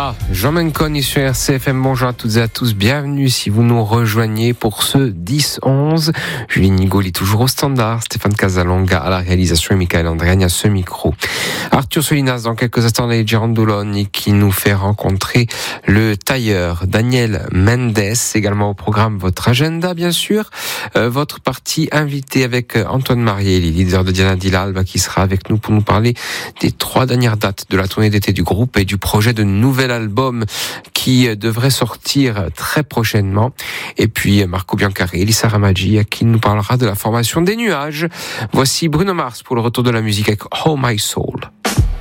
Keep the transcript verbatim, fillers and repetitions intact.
Voilà, Jean Menconi sur R C F M. Bonjour à toutes et à tous, bienvenue si vous nous rejoignez pour ce dix onze. Julie Nigoli toujours au standard, Stéphane Casalonga à la réalisation et Michael Andréani à ce micro. Arthur Solinas dans quelques instants dans les Girandoloni qui nous fait rencontrer le tailleur Daniel Mendes, également au programme votre agenda bien sûr, euh, votre partie invitée avec Antoine Marielli, leader de Diana Di L'Alba, qui sera avec nous pour nous parler des trois dernières dates de la tournée d'été du groupe et du projet de nouvel album qui devrait sortir très prochainement. Et puis Marco Biancarelli, Elisa Ramaggi qui nous parlera de la formation des nuages. Voici Bruno Mars pour le retour de la musique avec Oh My Soul.